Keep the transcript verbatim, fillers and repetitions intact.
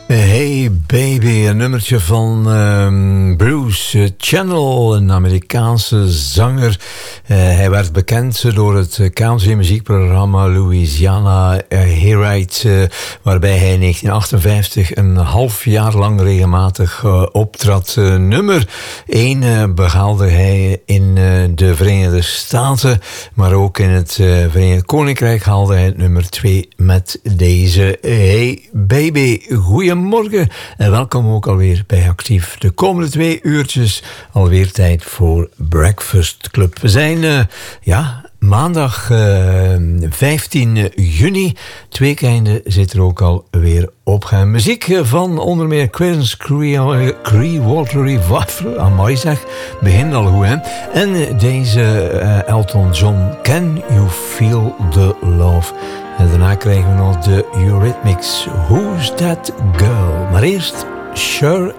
Hey Baby, een nummertje van um, Bruce Channel, een Amerikaanse zanger. Uh, hij werd bekend door het country-muziekprogramma Louisiana Hayride, uh, waarbij hij in negentien achtenvijftig een half jaar lang regelmatig uh, optrad. Uh, nummer één uh, behaalde hij in uh, de Verenigde Staten, maar ook in het uh, Verenigd Koninkrijk haalde hij het nummer twee met deze Hey Baby. Goeiemorgen. Morgen en welkom ook alweer bij Actief. De komende twee uurtjes alweer tijd voor Breakfast Club. We zijn uh, ja, maandag uh, vijftien juni. Het weekende zit er ook alweer op. Muziek van onder meer Creedence Clearwater Revival. Amai zeg, begint al goed hè. En deze uh, Elton John, Can You Feel the Love? En daarna krijgen we nog de Eurythmics. Who's That Girl? Maar eerst Sure